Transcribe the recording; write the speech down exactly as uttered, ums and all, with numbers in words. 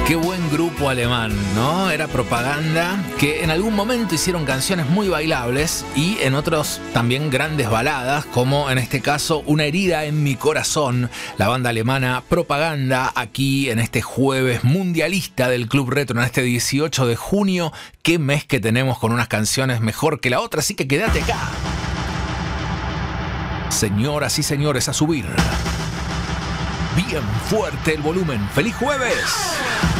Qué buen grupo alemán, ¿no? Era Propaganda, que en algún momento hicieron canciones muy bailables y en otros también grandes baladas, como en este caso Una herida en mi corazón. La banda alemana Propaganda, aquí en este jueves mundialista del Club Retro, en este dieciocho de junio. Qué mes que tenemos con unas canciones mejor que la otra, así que quédate acá. Señoras y señores, a subir bien fuerte el volumen. ¡Feliz jueves!